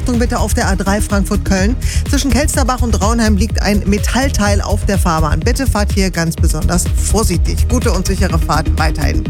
Achtung bitte auf der A3 Frankfurt-Köln. Zwischen Kelsterbach und Raunheim liegt ein Metallteil auf der Fahrbahn. Bitte fahrt hier ganz besonders vorsichtig. Gute und sichere Fahrt weiterhin.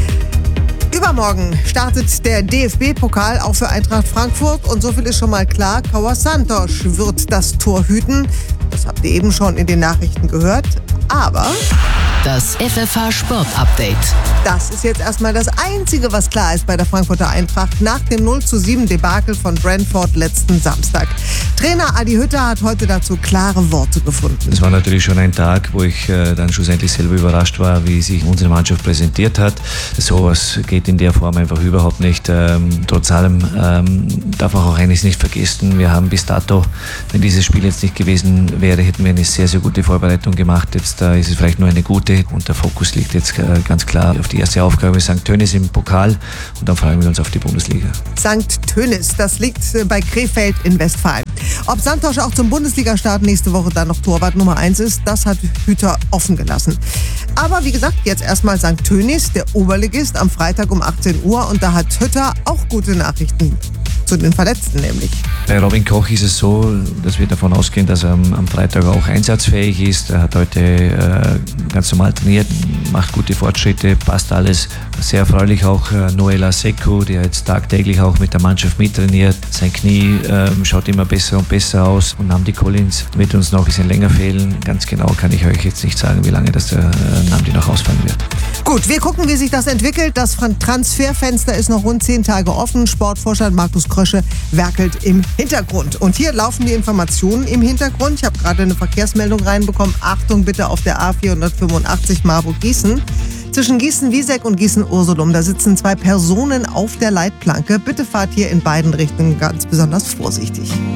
Übermorgen startet der DFB-Pokal auch für Eintracht Frankfurt und so viel ist schon mal klar, Kauas Santos wird das Tor hüten. Das habt ihr eben schon in den Nachrichten gehört. Aber das FFH Sport Update. Das ist jetzt erstmal das Einzige, was klar ist bei der Frankfurter Eintracht nach dem 0:7 Debakel von Brentford letzten Samstag. Trainer Adi Hütter hat heute dazu klare Worte gefunden. Es war natürlich schon ein Tag, wo ich dann schlussendlich selber überrascht war, wie sich unsere Mannschaft präsentiert hat. Sowas geht in der Form einfach überhaupt nicht. Trotz allem darf man auch eines nicht vergessen. Wir haben bis dato, wenn dieses Spiel jetzt nicht gewesen wäre, hätten wir eine sehr, sehr gute Vorbereitung gemacht. Jetzt ist es vielleicht nur eine gute und der Fokus liegt jetzt ganz klar auf die erste Aufgabe St. Tönnies im Pokal und dann freuen wir uns auf die Bundesliga. St. Tönnies, das liegt bei Krefeld in Westfalen. Ob Santos auch zum Bundesliga-Start nächste Woche dann noch Torwart Nummer 1 ist, das hat Hütter offen gelassen. Aber wie gesagt, jetzt erstmal St. Tönnies, der Oberligist, am Freitag um 18 Uhr und da hat Hütter auch gute Nachrichten. Zu den Verletzten nämlich. Bei Robin Koch ist es so, dass wir davon ausgehen, dass er am Freitag auch einsatzfähig ist. Er hat heute ganz normal trainiert, macht gute Fortschritte, passt alles. Sehr erfreulich auch Noel Aseko, der jetzt tagtäglich auch mit der Mannschaft mittrainiert. Sein Knie schaut immer besser und besser aus. Und Nnamdi Collins wird uns noch ein bisschen länger fehlen. Ganz genau kann ich euch jetzt nicht sagen, wie lange das der Nnamdi noch ausfallen wird. Gut, wir gucken, wie sich das entwickelt. Das Transferfenster ist noch rund 10 Tage offen. Sportvorstand Markus Krösche werkelt im Hintergrund. Und hier laufen die Informationen im Hintergrund. Ich habe gerade eine Verkehrsmeldung reinbekommen. Achtung bitte auf der A485 Marburg-Gießen. Zwischen Gießen-Wieseck und Gießen-Ursulum, da sitzen 2 Personen auf der Leitplanke. Bitte fahrt hier in beiden Richtungen ganz besonders vorsichtig.